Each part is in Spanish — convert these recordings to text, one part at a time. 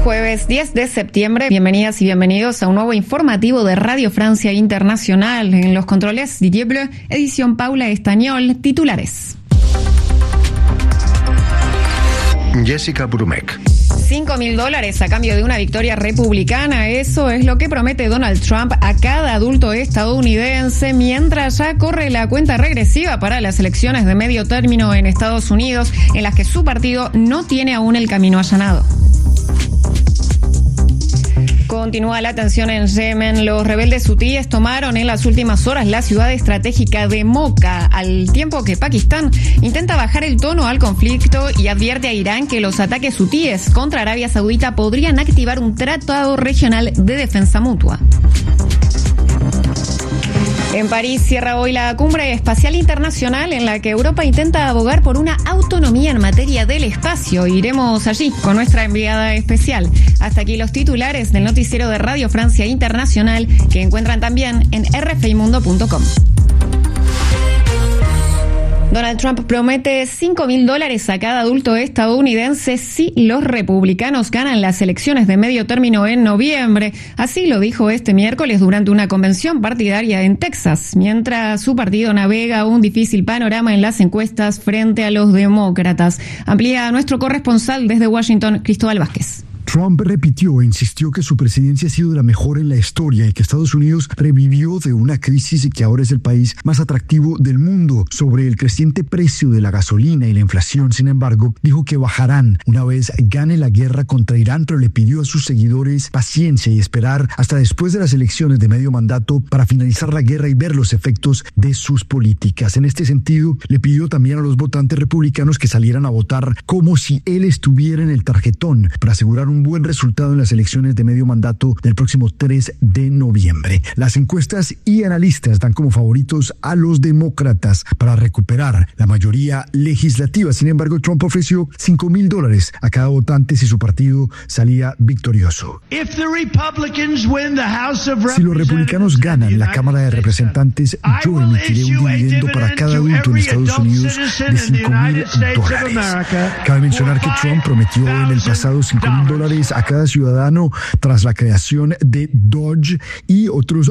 Jueves 10 de septiembre, bienvenidas y bienvenidos a un nuevo informativo de Radio Francia Internacional. En los controles, Didier Bleu, edición Paula Estañol, titulares. Jessica Brumek. $5.000 a cambio de una victoria republicana. Eso es lo que promete Donald Trump a cada adulto estadounidense mientras ya corre la cuenta regresiva para las elecciones de medio término en Estados Unidos, en las que su partido no tiene aún el camino allanado. Continúa la tensión en Yemen. Los rebeldes hutíes tomaron en las últimas horas la ciudad estratégica de Mocha, al tiempo que Pakistán intenta bajar el tono al conflicto y advierte a Irán que los ataques hutíes contra Arabia Saudita podrían activar un tratado regional de defensa mutua. En París cierra hoy la Cumbre Espacial Internacional, en la que Europa intenta abogar por una autonomía en materia del espacio. Iremos allí con nuestra enviada especial. Hasta aquí los titulares del noticiero de Radio Francia Internacional, que encuentran también en rfimundo.com. Donald Trump promete $5.000 a cada adulto estadounidense si los republicanos ganan las elecciones de medio término en noviembre. Así lo dijo este miércoles durante una convención partidaria en Texas, mientras su partido navega un difícil panorama en las encuestas frente a los demócratas. Amplía nuestro corresponsal desde Washington, Cristóbal Vázquez. Trump repitió e insistió que su presidencia ha sido la mejor en la historia y que Estados Unidos revivió de una crisis y que ahora es el país más atractivo del mundo. Sobre el creciente precio de la gasolina y la inflación, sin embargo, dijo que bajarán una vez gane la guerra contra Irán, pero le pidió a sus seguidores paciencia y esperar hasta después de las elecciones de medio mandato para finalizar la guerra y ver los efectos de sus políticas. En este sentido, le pidió también a los votantes republicanos que salieran a votar como si él estuviera en el tarjetón para asegurar un buen resultado en las elecciones de medio mandato del próximo 3 de noviembre. Las encuestas y analistas dan como favoritos a los demócratas para recuperar la mayoría legislativa. Sin embargo, Trump ofreció $5.000 a cada votante si su partido salía victorioso. Si los republicanos ganan la Cámara de Representantes, yo emitiré un dividendo para cada adulto en Estados Unidos de $5.000. Cabe mencionar que Trump prometió en el pasado $5.000 a cada ciudadano tras la creación de Dodge y otros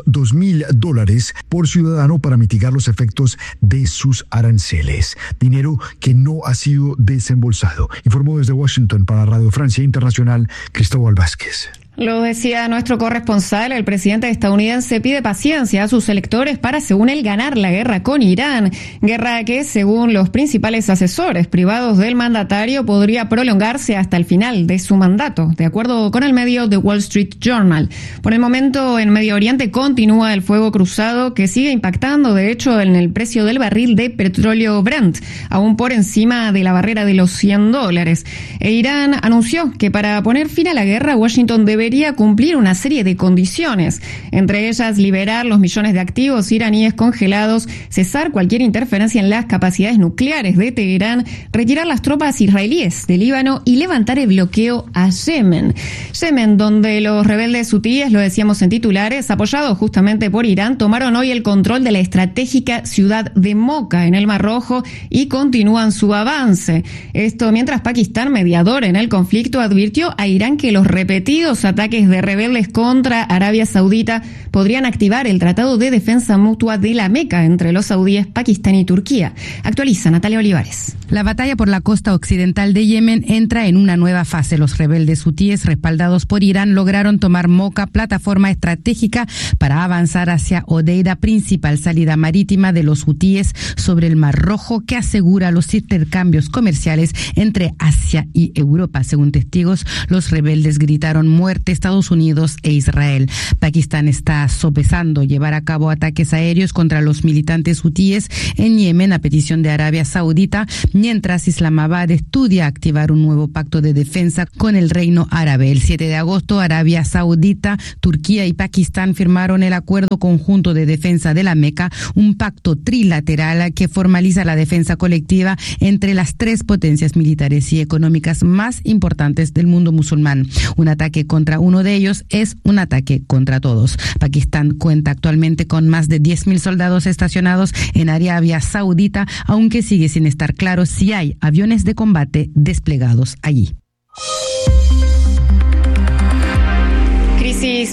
$2.000 por ciudadano para mitigar los efectos de sus aranceles. Dinero que no ha sido desembolsado. Informó desde Washington para Radio Francia Internacional, Cristóbal Vázquez. Lo decía nuestro corresponsal, el presidente estadounidense pide paciencia a sus electores para, según él, ganar la guerra con Irán. Guerra que, según los principales asesores privados del mandatario, podría prolongarse hasta el final de su mandato, de acuerdo con el medio The Wall Street Journal. Por el momento, en Medio Oriente continúa el fuego cruzado que sigue impactando, de hecho, en el precio del barril de petróleo Brent, aún por encima de la barrera de los $100. E Irán anunció que para poner fin a la guerra, Washington debería cumplir una serie de condiciones, entre ellas liberar los millones de activos iraníes congelados, cesar cualquier interferencia en las capacidades nucleares de Teherán, retirar las tropas israelíes de Líbano y levantar el bloqueo a Yemen. Yemen, donde los rebeldes hutíes, lo decíamos en titulares, apoyados justamente por Irán, tomaron hoy el control de la estratégica ciudad de Mocha en el Mar Rojo y continúan su avance. Esto mientras Pakistán, mediador en el conflicto, advirtió a Irán que los repetidos ataques de rebeldes contra Arabia Saudita podrían activar el Tratado de Defensa Mutua de la Meca entre los saudíes, Pakistán y Turquía. Actualiza Natalia Olivares. La batalla por la costa occidental de Yemen entra en una nueva fase. Los rebeldes hutíes, respaldados por Irán, lograron tomar Mocha, plataforma estratégica para avanzar hacia Hodeida, principal salida marítima de los hutíes sobre el Mar Rojo, que asegura los intercambios comerciales entre Asia y Europa. Según testigos, los rebeldes gritaron muerte Estados Unidos e Israel. Pakistán está sopesando llevar a cabo ataques aéreos contra los militantes hutíes en Yemen a petición de Arabia Saudita, mientras Islamabad estudia activar un nuevo pacto de defensa con el Reino Árabe. El 7 de agosto, Arabia Saudita, Turquía y Pakistán firmaron el Acuerdo Conjunto de Defensa de la Meca, un pacto trilateral que formaliza la defensa colectiva entre las tres potencias militares y económicas más importantes del mundo musulmán. Un ataque contra uno de ellos es un ataque contra todos. Pakistán cuenta actualmente con más de 10.000 soldados estacionados en Arabia Saudita, aunque sigue sin estar claro si hay aviones de combate desplegados allí.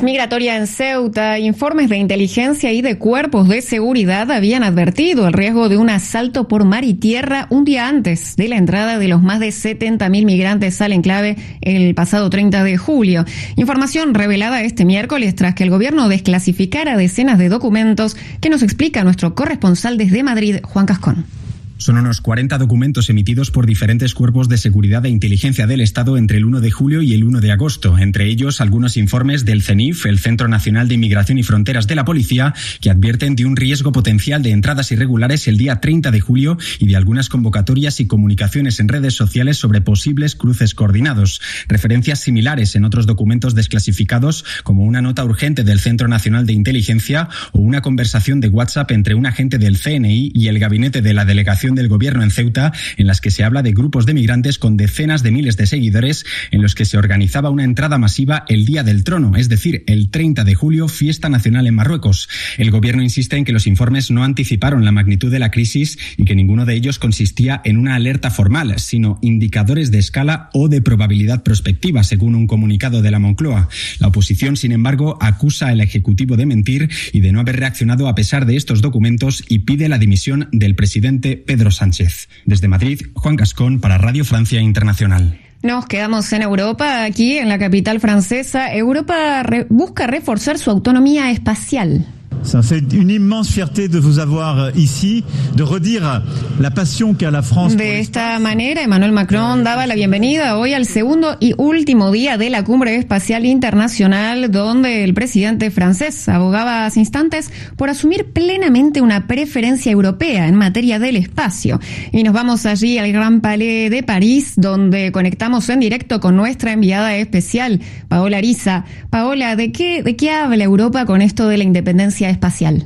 crisis migratoria en Ceuta, informes de inteligencia y de cuerpos de seguridad habían advertido el riesgo de un asalto por mar y tierra un día antes de la entrada de los más de 70.000 migrantes al enclave el pasado 30 de julio. Información revelada este miércoles tras que el gobierno desclasificara decenas de documentos, que nos explica nuestro corresponsal desde Madrid, Juan Cascón. Son unos 40 documentos emitidos por diferentes cuerpos de seguridad e inteligencia del Estado entre el 1 de julio y el 1 de agosto. Entre ellos, algunos informes del CENIF, el Centro Nacional de Inmigración y Fronteras de la Policía, que advierten de un riesgo potencial de entradas irregulares el día 30 de julio y de algunas convocatorias y comunicaciones en redes sociales sobre posibles cruces coordinados. Referencias similares en otros documentos desclasificados, como una nota urgente del Centro Nacional de Inteligencia o una conversación de WhatsApp entre un agente del CNI y el gabinete de la delegación del gobierno en Ceuta, en las que se habla de grupos de migrantes con decenas de miles de seguidores, en los que se organizaba una entrada masiva el Día del Trono, es decir, el 30 de julio, fiesta nacional en Marruecos. El gobierno insiste en que los informes no anticiparon la magnitud de la crisis y que ninguno de ellos consistía en una alerta formal, sino indicadores de escala o de probabilidad prospectiva, según un comunicado de la Moncloa. La oposición, sin embargo, acusa al Ejecutivo de mentir y de no haber reaccionado a pesar de estos documentos y pide la dimisión del presidente Pedro Sánchez. Desde Madrid, Juan Cascón para Radio Francia Internacional. Nos quedamos en Europa, aquí en la capital francesa. Europa busca reforzar su autonomía espacial. Ça fait une immense fierté de vous avoir ici, de redire la pasión que a la France. De esta manera, Emmanuel Macron daba la bienvenida hoy al segundo y último día de la Cumbre Espacial Internacional, donde el presidente francés abogaba hace instantes por asumir plenamente una preferencia europea en materia del espacio. Y nos vamos allí al Gran Palais de París, donde conectamos en directo con nuestra enviada especial, Paola Ariza. Paola, ¿de qué habla Europa con esto de la independencia espacial?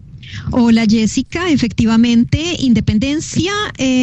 Hola Jessica, efectivamente, independencia,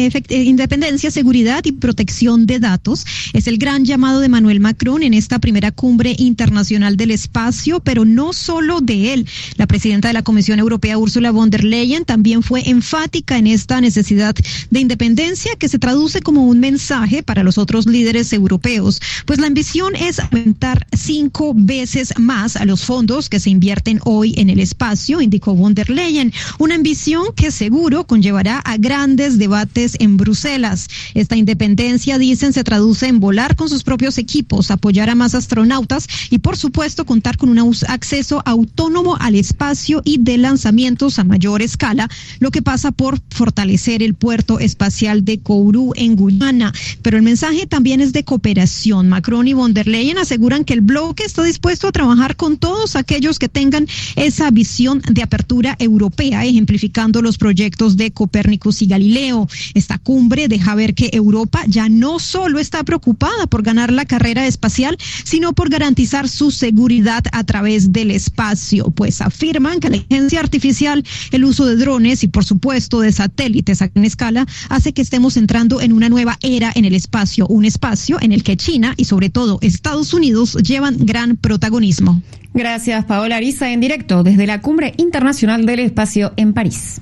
seguridad y protección de datos es el gran llamado de Emmanuel Macron en esta primera cumbre internacional del espacio, pero no solo de él. La presidenta de la Comisión Europea, Ursula von der Leyen, también fue enfática en esta necesidad de independencia que se traduce como un mensaje para los otros líderes europeos, pues la ambición es aumentar 5 veces más a los fondos que se invierten hoy en el espacio, indicó von der Leyen. Una ambición que seguro conllevará a grandes debates en Bruselas. Esta independencia, dicen, se traduce en volar con sus propios equipos, apoyar a más astronautas y, por supuesto, contar con un acceso autónomo al espacio y de lanzamientos a mayor escala, lo que pasa por fortalecer el puerto espacial de Kourou en Guyana. Pero el mensaje también es de cooperación. Macron y von der Leyen aseguran que el bloque está dispuesto a trabajar con todos aquellos que tengan esa visión de apertura europea, ejemplificando los proyectos de Copérnicus y Galileo. Esta cumbre deja ver que Europa ya no solo está preocupada por ganar la carrera espacial, sino por garantizar su seguridad a través del espacio, pues afirman que la inteligencia artificial, el uso de drones y por supuesto de satélites a gran escala hace que estemos entrando en una nueva era en el espacio, un espacio en el que China y sobre todo Estados Unidos llevan gran protagonismo. Gracias, Paola Ariza, en directo desde la Cumbre Internacional del Espacio en París.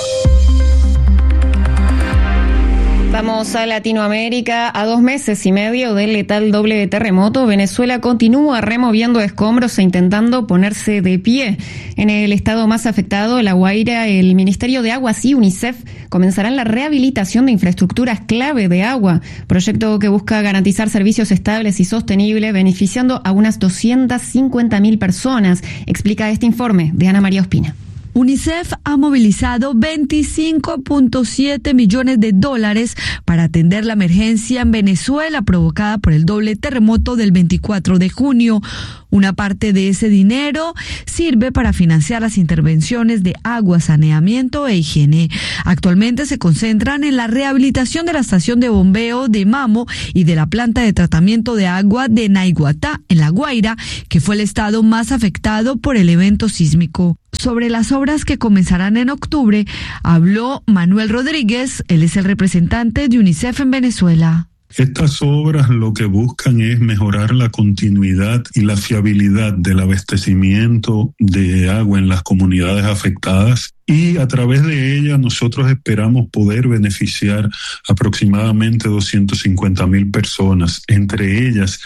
Vamos a Latinoamérica. A 2 meses y medio del letal doble terremoto, Venezuela continúa removiendo escombros e intentando ponerse de pie. En el estado más afectado, La Guaira, el Ministerio de Aguas y UNICEF comenzarán la rehabilitación de infraestructuras clave de agua, proyecto que busca garantizar servicios estables y sostenibles, beneficiando a unas 250.000 personas, explica este informe de Ana María Ospina. UNICEF ha movilizado $25.7 millones para atender la emergencia en Venezuela provocada por el doble terremoto del 24 de junio. Una parte de ese dinero sirve para financiar las intervenciones de agua, saneamiento e higiene. Actualmente se concentran en la rehabilitación de la estación de bombeo de Mamo y de la planta de tratamiento de agua de Naiguatá, en La Guaira, que fue el estado más afectado por el evento sísmico. Sobre las obras que comenzarán en octubre, habló Manuel Rodríguez, él es el representante de UNICEF en Venezuela. Estas obras lo que buscan es mejorar la continuidad y la fiabilidad del abastecimiento de agua en las comunidades afectadas, y a través de ella nosotros esperamos poder beneficiar aproximadamente 250.000 personas, entre ellas a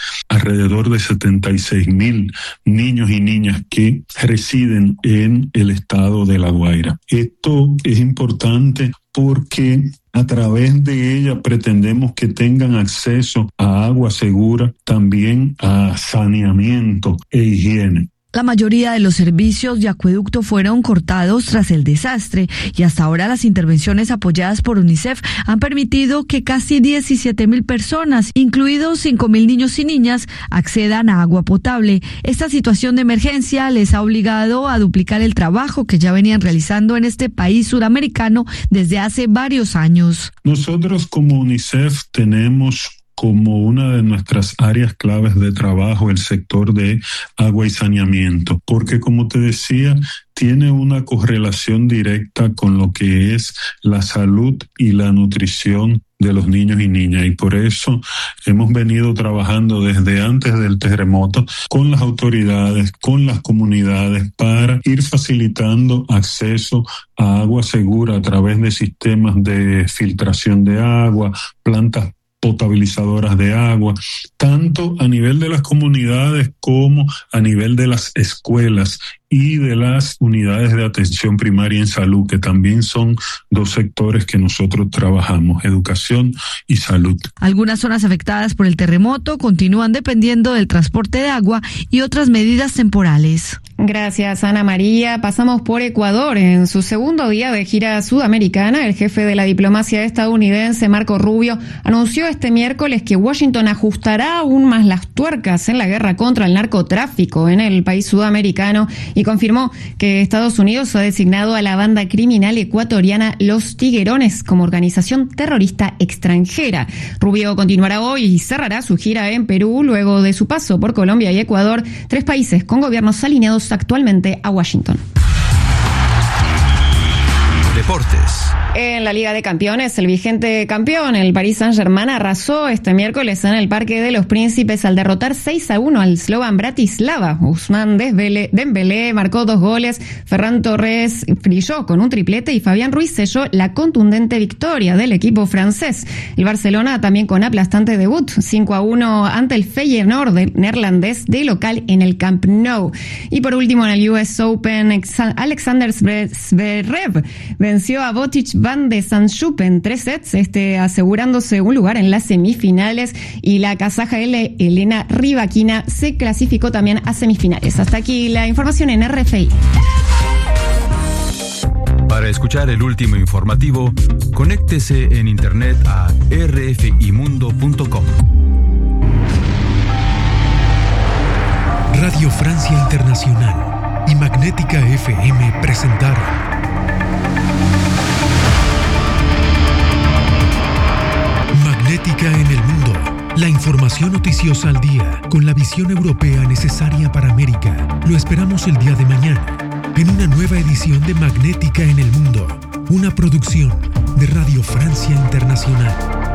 alrededor de 76,000 niños y niñas que residen en el estado de La Guaira. Esto es importante porque a través de ella pretendemos que tengan acceso a agua segura, también a saneamiento e higiene. La mayoría de los servicios de acueducto fueron cortados tras el desastre y hasta ahora las intervenciones apoyadas por UNICEF han permitido que casi 17,000 personas, incluidos 5,000 niños y niñas, accedan a agua potable. Esta situación de emergencia les ha obligado a duplicar el trabajo que ya venían realizando en este país suramericano desde hace varios años. Nosotros como UNICEF tenemos como una de nuestras áreas claves de trabajo el sector de agua y saneamiento, porque como te decía, tiene una correlación directa con lo que es la salud y la nutrición de los niños y niñas, y por eso hemos venido trabajando desde antes del terremoto con las autoridades, con las comunidades, para ir facilitando acceso a agua segura a través de sistemas de filtración de agua, plantas potabilizadoras de agua, tanto a nivel de las comunidades como a nivel de las escuelas y de las unidades de atención primaria en salud, que también son dos sectores que nosotros trabajamos, educación y salud. Algunas zonas afectadas por el terremoto continúan dependiendo del transporte de agua y otras medidas temporales. Gracias, Ana María. Pasamos por Ecuador. En su segundo día de gira sudamericana, el jefe de la diplomacia estadounidense, Marco Rubio, anunció este miércoles que Washington ajustará aún más las tuercas en la guerra contra el narcotráfico en el país sudamericano y confirmó que Estados Unidos ha designado a la banda criminal ecuatoriana Los Tiguerones como organización terrorista extranjera. Rubio continuará hoy y cerrará su gira en Perú luego de su paso por Colombia y Ecuador, 3 países con gobiernos alineados actualmente a Washington. Deportes. En la Liga de Campeones, el vigente campeón, el Paris Saint-Germain, arrasó este miércoles en el Parque de los Príncipes al derrotar 6-1 al Slovan Bratislava. Ousmane Dembélé marcó 2 goles, Ferran Torres brilló con un triplete y Fabián Ruiz selló la contundente victoria del equipo francés. El Barcelona también con aplastante debut, 5-1 ante el Feyenoord neerlandés de local en el Camp Nou. Y por último, en el US Open, Alexander Zverev venció a Botic van de Sanchuk en 3 sets, asegurándose un lugar en las semifinales, y la kazaja Elena Rybakina se clasificó también a semifinales. Hasta aquí la información en RFI. Para escuchar el último informativo, conéctese en internet a rfimundo.com. Radio Francia Internacional y Magnética FM presentaron Magnética en el Mundo, la información noticiosa al día, con la visión europea necesaria para América. Lo esperamos el día de mañana, en una nueva edición de Magnética en el Mundo, una producción de Radio Francia Internacional.